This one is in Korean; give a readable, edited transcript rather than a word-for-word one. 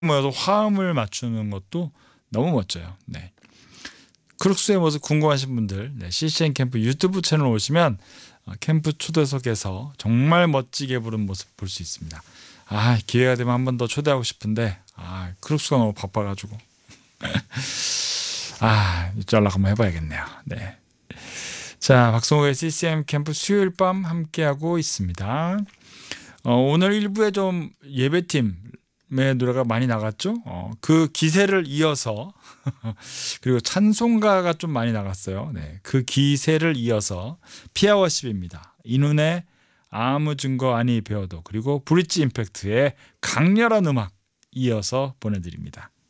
모여서 화음을 맞추는 것도 너무 멋져요. 네. 크룩스의 모습 궁금하신 분들, 네, CCM 캠프 유튜브 채널 오시면 캠프 초대석에서 정말 멋지게 부른 모습 볼 수 있습니다. 기회가 되면 한 번 더 초대하고 싶은데 크룩스가 너무 바빠가지고 연락 한번 해봐야겠네요. 네. 자, 박성호의 CCM 캠프 수요일 밤 함께하고 있습니다. 오늘 1부에 좀 예배팀의 노래가 많이 나갔죠. 그 기세를 이어서 그리고 찬송가가 좀 많이 나갔어요. 네, 그 기세를 이어서 피아워십입니다. 이눈의 아무 증거 아니 배워도, 그리고 브릿지 임팩트의 강렬한 음악 이어서 보내드립니다.